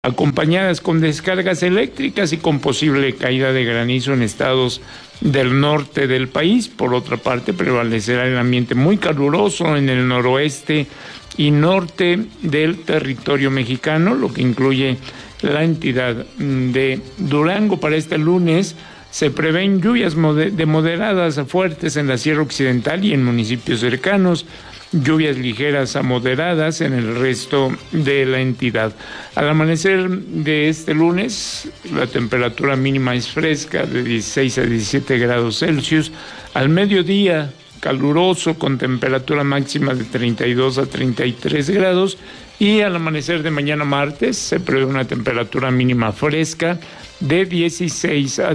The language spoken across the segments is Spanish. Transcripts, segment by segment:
acompañadas con descargas eléctricas y con posible caída de granizo en estados del norte del país. Por otra parte, prevalecerá el ambiente muy caluroso en el noroeste y norte del territorio mexicano, lo que incluye la entidad de Durango. Para este lunes se prevén lluvias de moderadas a fuertes en la Sierra Occidental y en municipios cercanos, lluvias ligeras a moderadas en el resto de la entidad. Al amanecer de este lunes, la temperatura mínima es fresca, de 16 a 17 grados Celsius. Al mediodía, caluroso, con temperatura máxima de 32 a 33 grados. Y al amanecer de mañana martes, se prevé una temperatura mínima fresca de 16 a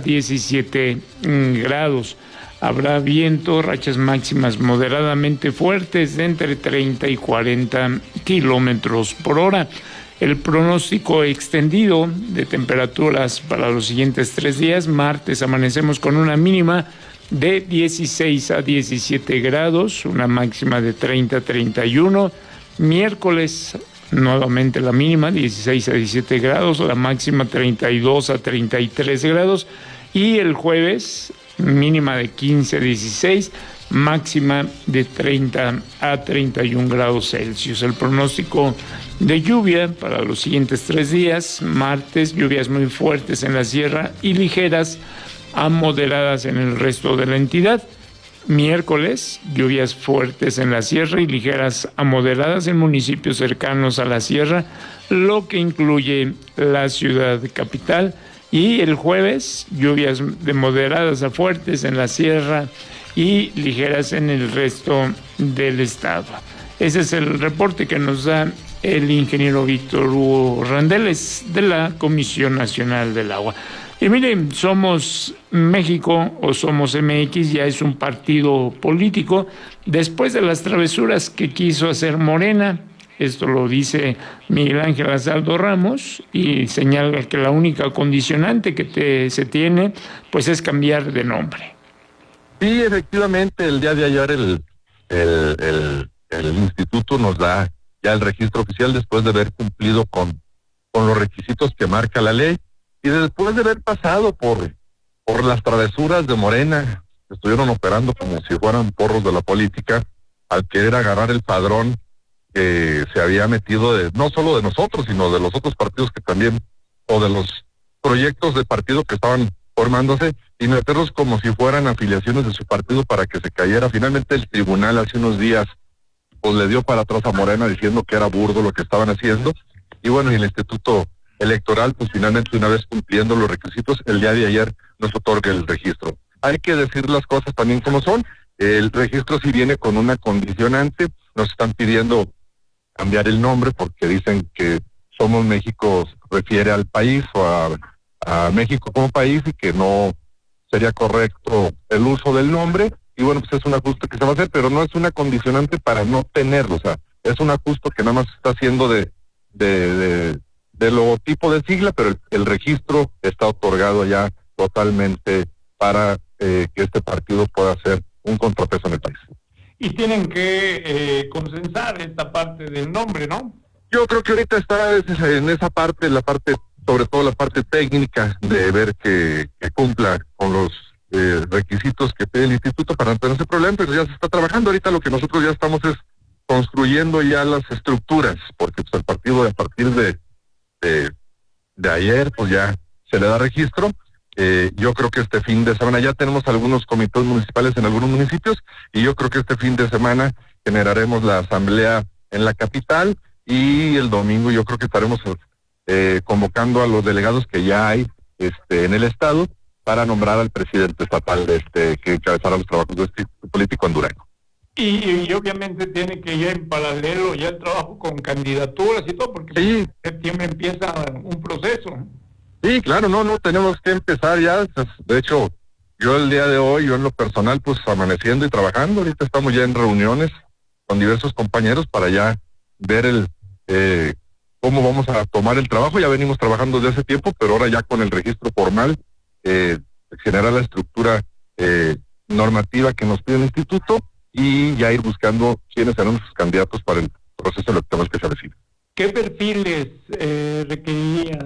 17 grados. Habrá viento, rachas máximas moderadamente fuertes de entre 30 y 40 kilómetros por hora. El pronóstico extendido de temperaturas para los siguientes 3 días: martes amanecemos con una mínima de 16 a 17 grados, una máxima de 30 a 31. Miércoles, nuevamente la mínima, 16 a 17 grados, la máxima 32 a 33 grados. Y el jueves, mínima de 15 a 16, máxima de 30 a 31 grados Celsius. El pronóstico de lluvia para los siguientes 3 días: martes, lluvias muy fuertes en la sierra y ligeras a moderadas en el resto de la entidad. Miércoles, lluvias fuertes en la sierra y ligeras a moderadas en municipios cercanos a la sierra, lo que incluye la ciudad capital. Y el jueves, lluvias de moderadas a fuertes en la sierra y ligeras en el resto del estado. Ese es el reporte que nos da el ingeniero Víctor Hugo Randeles de la Comisión Nacional del Agua. Y miren, Somos México o Somos MX ya es un partido político después de las travesuras que quiso hacer Morena. Esto lo dice Miguel Ángel Azaldo Ramos y señala que la única condicionante que se tiene pues es cambiar de nombre. Sí, efectivamente, el día de ayer el instituto nos da ya el registro oficial después de haber cumplido con los requisitos que marca la ley y después de haber pasado por las travesuras de Morena, que estuvieron operando como si fueran porros de la política al querer agarrar el padrón que se había metido no solo de nosotros, sino de los otros partidos que también, o de los proyectos de partido que estaban formándose, y meterlos como si fueran afiliaciones de su partido para que se cayera. Finalmente el tribunal hace unos días pues le dio para atrás a Morena diciendo que era burdo lo que estaban haciendo, y bueno, y el Instituto Electoral pues finalmente, una vez cumpliendo los requisitos, el día de ayer nos otorga el registro. Hay que decir las cosas también como son. El registro sí viene con una condicionante. Nos están pidiendo cambiar el nombre porque dicen que Somos México refiere al país o a México como país y que no sería correcto el uso del nombre. Y bueno, pues es un ajuste que se va a hacer, pero no es una condicionante para no tenerlo. O sea, es un ajuste que nada más está haciendo de logotipo de sigla, pero el registro está otorgado ya totalmente para que este partido pueda ser un contrapeso en el país. Y tienen que consensar esta parte del nombre, ¿no? Yo creo que ahorita está en esa parte, sobre todo la parte técnica, de ver que cumpla con los requisitos que pide el instituto para no tener ese problema, pero ya se está trabajando. Ahorita lo que nosotros ya estamos es construyendo ya las estructuras, porque pues el partido a partir de ayer pues ya se le da registro. Yo creo que este fin de semana ya tenemos algunos comités municipales en algunos municipios y yo creo que este fin de semana generaremos la asamblea en la capital y el domingo yo creo que estaremos convocando a los delegados que ya hay en el estado para nombrar al presidente estatal que encabezará los trabajos de este político en Durango. Y obviamente tiene que ir en paralelo ya el trabajo con candidaturas y todo, porque sí, en septiembre empieza un proceso. Sí, claro, no, tenemos que empezar ya. De hecho, yo el día de hoy, yo en lo personal, pues amaneciendo y trabajando. Ahorita estamos ya en reuniones con diversos compañeros para ya ver cómo vamos a tomar el trabajo. Ya venimos trabajando desde hace tiempo, pero ahora ya con el registro formal, generar la estructura normativa que nos pide el instituto y ya ir buscando quiénes serán nuestros candidatos para el proceso electoral que se avecina. ¿Qué perfiles requeriría